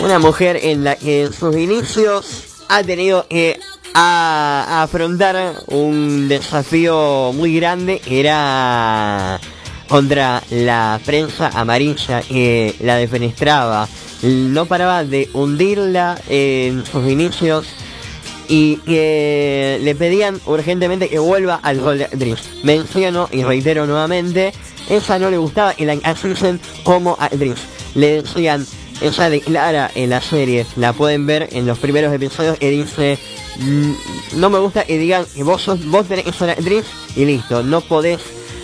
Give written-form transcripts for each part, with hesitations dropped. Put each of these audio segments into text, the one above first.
Una mujer en la que en sus inicios ha tenido que afrontar un desafío muy grande. Era contra la prensa amarilla que la defenestraba. No paraba de hundirla en sus inicios y que le pedían urgentemente que vuelva al rol de actriz. Menciono y reitero nuevamente, ella no le gustaba que la encasillasen como actriz. Le decían, ella declara en la serie, la pueden ver en los primeros episodios, que dice, no me gusta que digan que vos tenés que ser actriz y listo, no podés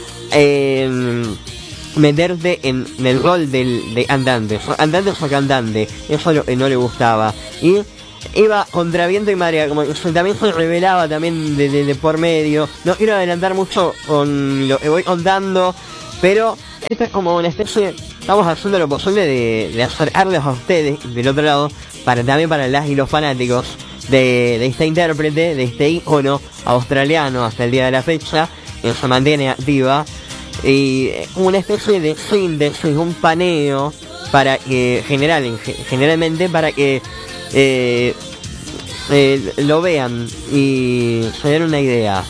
meterte en el rol de cantante. Cantante o cantante, eso no le gustaba. Y iba contra viento y marea, como también se revelaba también de por medio. No quiero adelantar mucho con lo que voy contando, pero esto es como una especie, estamos haciendo lo posible de acercarles a ustedes del otro lado, también para las y los fanáticos de esta intérprete, de este ícono australiano hasta el día de la fecha, que se mantiene activa, y una especie de síntesis, un paneo para que generalmente para que lo vean y se den una idea.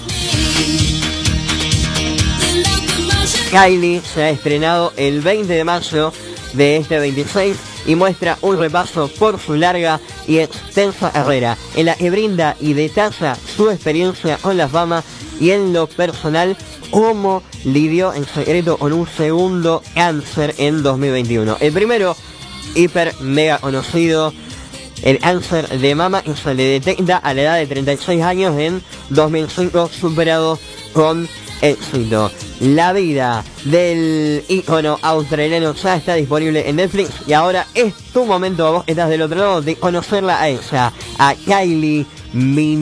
Kylie se ha estrenado el 20 de mayo de este 26 y muestra un repaso por su larga y extensa carrera, en la que brinda y detalla su experiencia con la fama y en lo personal cómo lidió en secreto con un segundo cáncer en 2021. El primero, hiper mega conocido, el cáncer de mama, que se le detecta a la edad de 36 años en 2005, superado con éxito. La vida del ícono australiano ya está disponible en Netflix y ahora es tu momento, vos que estás del otro lado, de conocerla a ella, a Kylie Minogue.